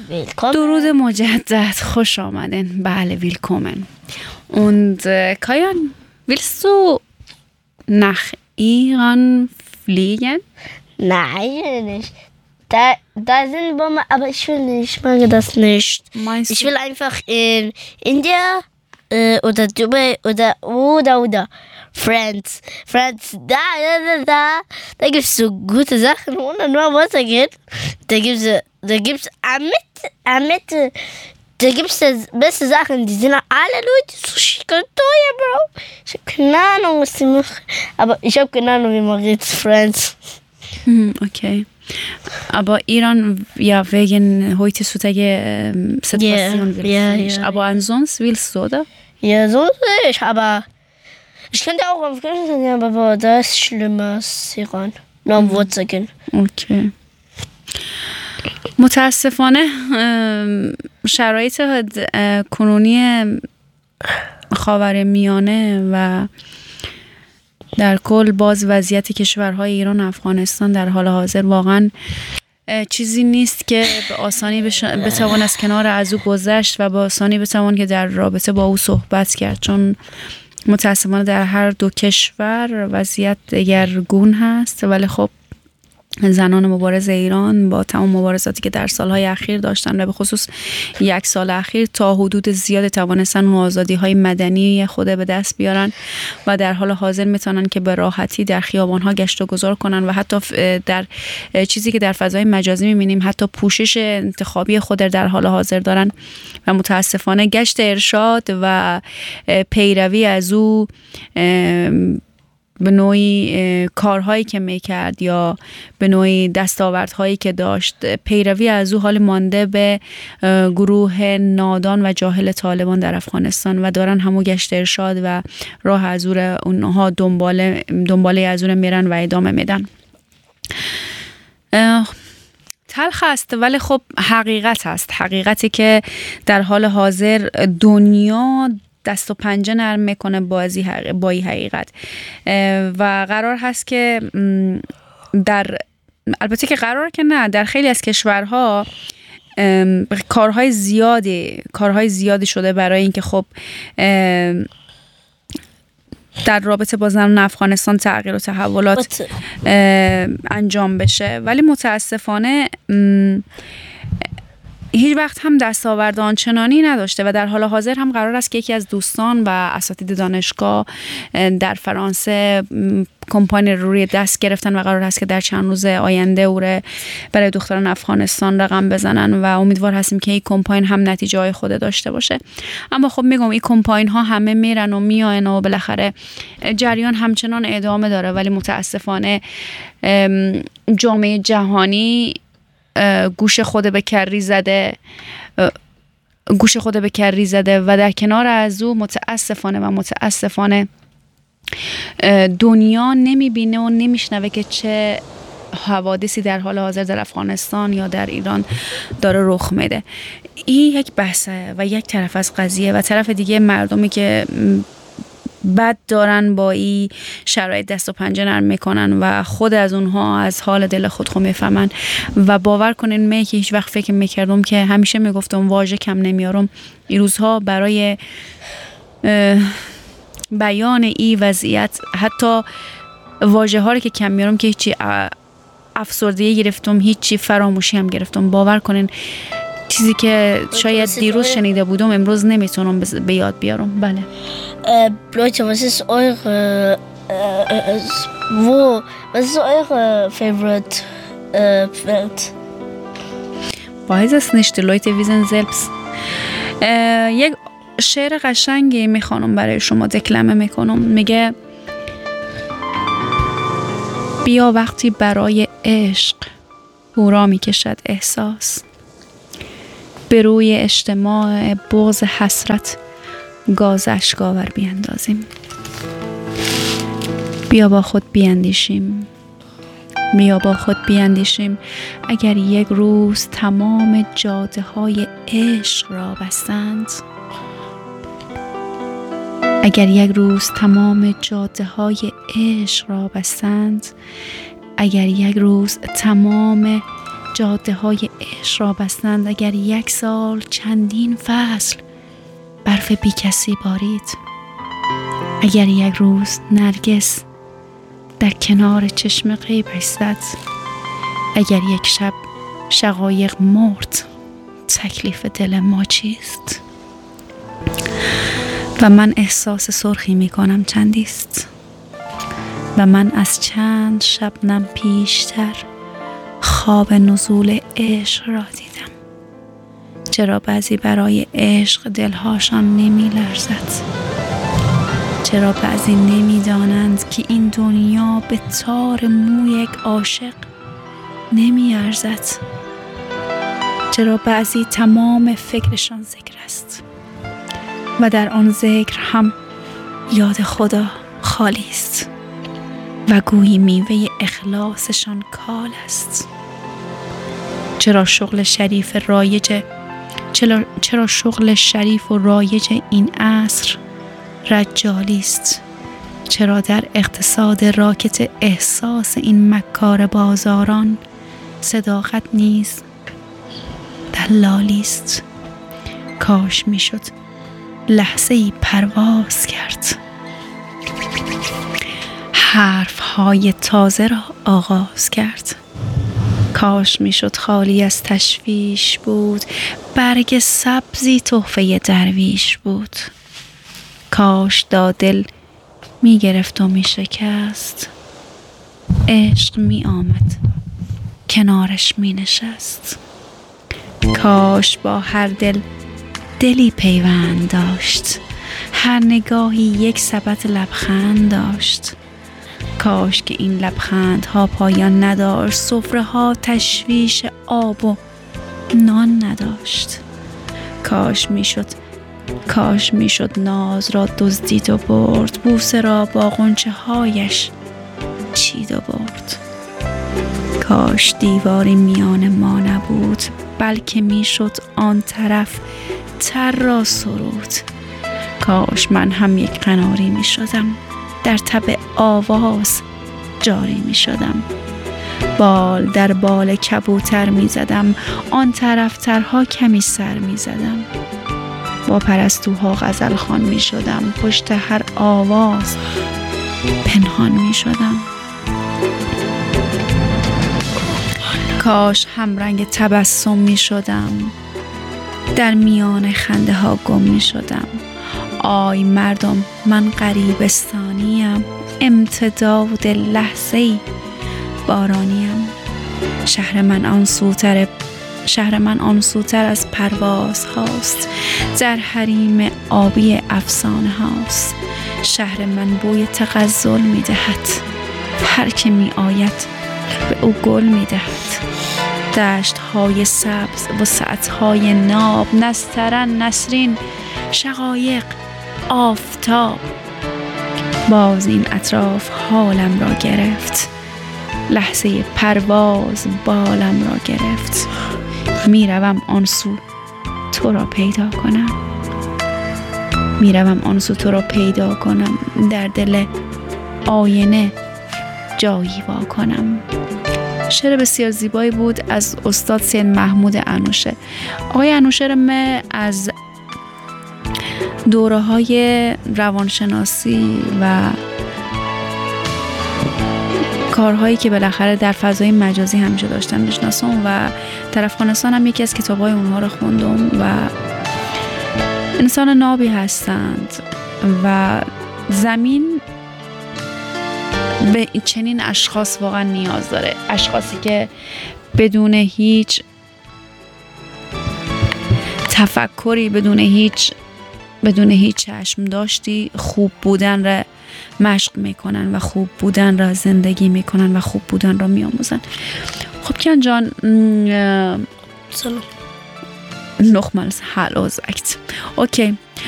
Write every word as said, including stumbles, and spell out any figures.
willkommen. درود مجدد، خوش آمدین. بله، willkommen. Und äh, Kajan, willst du nach Iran fliegen? Nein, nicht. Da, da sind Bomben, aber ich will nicht, ich mag das nicht. Meinst Ich du? will einfach in India äh, oder Dubai oder oder oder Friends. Friends, da, da, da, da, da gibt es so gute Sachen, ohne nur Wasser geht. Da gibt es da gibt's Amit, Amit, da gibt es beste Sachen, die sind alle Leute so schick und teuer, Bro. Ich habe keine Ahnung, was die machen, aber ich habe keine Ahnung, wie man redet, Friends. Hm, okay. Aber Iran, ja, wegen heutzutage ähm, Situation Ja, willst ja, du nicht. ja. Aber ansonsten willst du, oder? Ja, so nicht, aber ich könnte auch Afghanistan gehen, aber da ist schlimmer als Iran. Nur am Wurzel gehen. اوکی. متاسفانه ام، شرایط اه، کنونی خاورمیانه و در کل باز وضعیت کشورهای ایران و افغانستان در حال حاضر واقعا اه، چیزی نیست که به آسانی بش- بتوان از کنار از او گذشت و به آسانی بتوان که در رابطه با او صحبت کرد، چون متاسفانه در هر دو کشور وضعیت دگرگون هست. ولی خب زنان مبارز ایران با تمام مبارزاتی که در سالهای اخیر داشتن و به خصوص یک سال اخیر تا حدود زیاد توانستن اون آزادی‌های مدنی خود به دست بیارن و در حال حاضر میتونن که به راحتی در خیابان‌ها گشت و گذار کنن و حتی در چیزی که در فضای مجازی می‌بینیم حتی پوشش انتخابی خود در حال حاضر دارن و متاسفانه گشت ارشاد و پیروی از او به نوعی کارهایی که میکرد یا به نوعی دستاوردهایی که داشت، پیروی از او حال مانده به گروه نادان و جاهل طالبان در افغانستان و دارن همو گشت ارشاد و راه ازور اونها دنباله دنباله ازور میرن و ادامه میدن. تلخ است ولی خب حقیقت است، حقیقتی که در حال حاضر دنیا دست و پنجه نرم میکنه بازی حق... با این حقیقت و قرار هست که در البته که قرار که نه در خیلی از کشورها کارهای زیادی کارهای زیادی شده برای اینکه خب در رابطه با زنان افغانستان تغییر و تحولات انجام بشه، ولی متاسفانه هیچ وقت هم دستاورد آنچنانی نداشته و در حال حاضر هم قرار است که یکی از دوستان و اساتید دانشگاه در فرانسه کمپانی رو روی دست گرفتن و قرار است که در چند روز آینده او رو برای دختران افغانستان رقم بزنن و امیدوار هستیم که این کمپاین هم نتیجه های خود داشته باشه. اما خب میگم این کمپاین ها همه میرن و میاین و بالاخره جریان همچنان ادامه داره، ولی متاسفانه جامعه جهانی گوش خود به کری زده گوش خود به کری زده و در کنار از او متاسفانه و متاسفانه دنیا نمیبینه و نمیشنوه که چه حوادثی در حال حاضر در افغانستان یا در ایران داره رخ میده. این یک بحثه و یک طرف از قضیه و طرف دیگه مردمی که بد دارن با این شرایط دست و پنجه نرم میکنن و خود از اونها از حال دل خود خود میفهمن و باور کنین من که هیچ وقت فکر میکردم که همیشه میگفتم واژه کم نمیارم، این روزها برای بیان این وضعیت حتی واژه ها رو که کم میارم که هیچی افسردگی گرفتم، هیچی فراموشی هم گرفتم. باور کنین چیزی که شاید دیروز شنیده بودم امروز نمیتونم به یاد بیارم. بله. Äh, Leute, was ist eure, äh, äh, wo, was ist eure favorite äh, Welt? weiß es nicht, die Leute wissen selbst. یک شعر قشنگی میخوانم برای شما، دکلمه میکنم. میگه بیا وقتی برای عشق هورا میکشد احساس، به روی اجتماع بغض حسرت گاز اشکاور بیاندازیم. بیا با خود بیاندیشیم، بیا با خود بیاندیشیم اگر یک روز تمام جاده های عشق را بستند، اگر یک روز تمام جاده های عشق را بستند، اگر یک روز تمام جاده های عشق را بستند، اگر یک سال چندین فصل برف بی کسی بارید، اگر یک روز نرگس در کنار چشم غیبش زد، اگر یک شب شقایق مرد، تکلیف دل ما چیست؟ و من احساس سرخی می کنم چندیست، و من از چند شبنم پیشتر خواب نزول عشق را دیدم. چرا بعضی برای عشق دلهاشان نمی لرزد؟ چرا بعضی نمی دانند که این دنیا به تار موی یک عاشق نمی ارزد؟ چرا بعضی تمام فکرشان ذکر است و در آن ذکر هم یاد خدا خالی است و گویی میوه اخلاصشان کال است؟ چرا شغل شریف رایج چرا, چرا شغل شریف و رایج این عصر رجالی است؟ چرا در اقتصاد راکت احساس این مکار بازاران صداقت نیز دلالی است؟ کاش میشد لحظه ای پرواز کرد، حرف های تازه را آغاز کرد. کاش میشد خالی از تشویش بود، برگ سبزی تحفه درویش بود. کاش دادل می گرفت و می شکست، عشق می آمد کنارش می نشست. کاش با هر دل دلی پیوند داشت، هر نگاهی یک سبد لبخند داشت. کاش که این لبخند ها پایان نداشت، سفره ها تشویش آب و نان نداشت. کاش میشد کاش میشد ناز را دزدید و برد، بوسه را با غنچه هایش چید و برد. کاش دیواری میان ما نبود، بلکه میشد آن طرف تر را سرود. کاش من هم یک قناری می شدم، در تب آواز جاری می شدم. بال در بال کبوتر می زدم، آن طرف ترها کمی سر می زدم. با پرستوها غزل خوان می شدم، پشت هر آواز پنهان می شدم. کاش هم رنگ تبسم می شدم، در میان خنده ها گم می شدم. آی مردم، من غریبستانیم، امتداد لحظه‌ای بارانیم. شهر من آن سوتر شهر من آن سوتر از پرواز هاست، در حریم آبی افسانه هاست. شهر من بوی تغزل می دهد، هر که می آید به او گل می دهد. دشت های سبز و ساعت های ناب، نسترن، نسرین، شقایق، آفتاب. باز این اطراف حالم را گرفت، لحظه پرواز بالم را گرفت. میروم آن سو تو را پیدا کنم، میروم آن سو تو را پیدا کنم، در دل آینه جایی وا کنم. شعر بسیار زیبایی بود از استاد سید محمود انوشه. آقای انوشه ما از دوره های روانشناسی و کارهایی که بالاخره در فضای مجازی همیشه داشتن میشناسم و در افغانستان هم یکی از کتابای اونها رو خوندم و انسان نابی هستند و زمین به چنین اشخاص واقعا نیاز داره. اشخاصی که بدون هیچ تفکری، بدون هیچ بدون هیچ چشم داشتی خوب بودن را مشق میکنن و خوب بودن را زندگی میکنن و خوب بودن را میآموزن. خب کیان جان، سلام نخمالس حال اوزاکت. اوکی